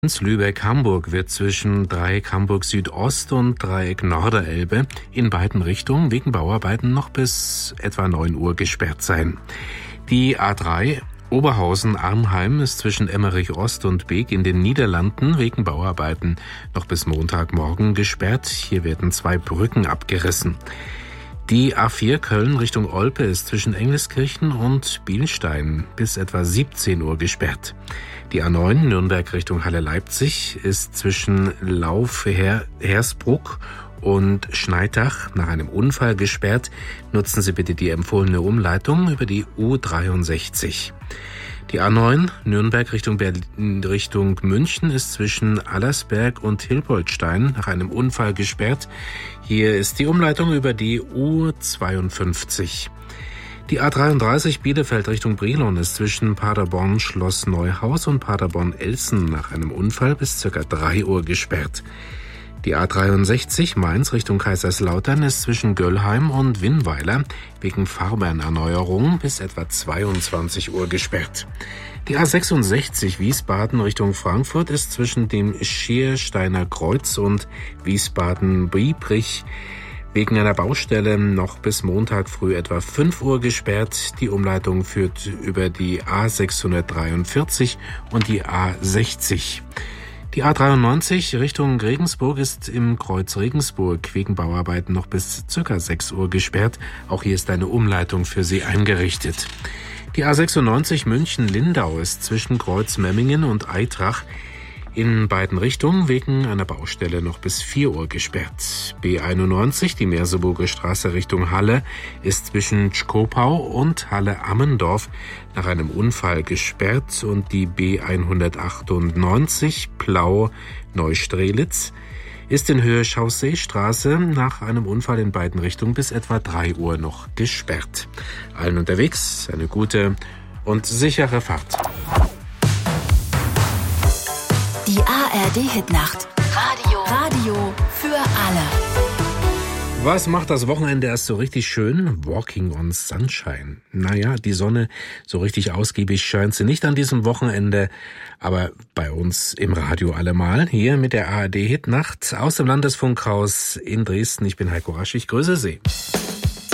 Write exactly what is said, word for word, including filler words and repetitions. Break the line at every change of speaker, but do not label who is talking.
Lübeck-Hamburg wird zwischen Dreieck Hamburg Südost und Dreieck Norderelbe in beiden Richtungen wegen Bauarbeiten noch bis etwa neun Uhr gesperrt sein. Die A drei Oberhausen-Arnheim ist zwischen Emmerich Ost und Beek in den Niederlanden wegen Bauarbeiten noch bis Montagmorgen gesperrt. Hier werden zwei Brücken abgerissen. Die A vier Köln Richtung Olpe ist zwischen Engliskirchen und Bielstein bis etwa siebzehn Uhr gesperrt. Die A neun Nürnberg Richtung Halle-Leipzig ist zwischen Lauf-Hersbruck und Schneidach nach einem Unfall gesperrt. Nutzen Sie bitte die empfohlene Umleitung über die U dreiundsechzig. Die A neun Nürnberg Richtung Berlin, Richtung München ist zwischen Allersberg und Hilpoldstein nach einem Unfall gesperrt. Hier ist die Umleitung über die U zweiundfünfzig. Die A dreiunddreißig Bielefeld Richtung Brilon ist zwischen Paderborn Schloss Neuhaus und Paderborn Elsen nach einem Unfall bis ca. drei Uhr gesperrt. Die A dreiundsechzig Mainz Richtung Kaiserslautern ist zwischen Göllheim und Winnweiler wegen Fahrbahnerneuerung bis etwa zweiundzwanzig Uhr gesperrt. Die A sechsundsechzig Wiesbaden Richtung Frankfurt ist zwischen dem Schiersteiner Kreuz und Wiesbaden-Biebrich wegen einer Baustelle noch bis Montag früh etwa fünf Uhr gesperrt. Die Umleitung führt über die A sechshundertdreiundvierzig und die A sechzig. Die A dreiundneunzig Richtung Regensburg ist im Kreuz Regensburg wegen Bauarbeiten noch bis ca. sechs Uhr gesperrt. Auch hier ist eine Umleitung für Sie eingerichtet. Die A sechsundneunzig München-Lindau ist zwischen Kreuz Memmingen und Eitrach in beiden Richtungen wegen einer Baustelle noch bis vier Uhr gesperrt. B einundneunzig, die Merseburger Straße Richtung Halle, ist zwischen Tschkopau und Halle-Ammendorf nach einem Unfall gesperrt und die B hundertachtundneunzig Plau-Neustrelitz ist in Höhe Chausseestraße nach einem Unfall in beiden Richtungen bis etwa drei Uhr noch gesperrt. Allen unterwegs eine gute und sichere Fahrt.
Die A R D-Hitnacht. Radio. Radio für alle.
Was macht das Wochenende erst so richtig schön? Walking on Sunshine. Naja, die Sonne so richtig ausgiebig scheint sie nicht an diesem Wochenende, aber bei uns im Radio allemal. Hier mit der A R D-Hitnacht aus dem Landesfunkhaus in Dresden. Ich bin Heiko Rasch, ich grüße Sie.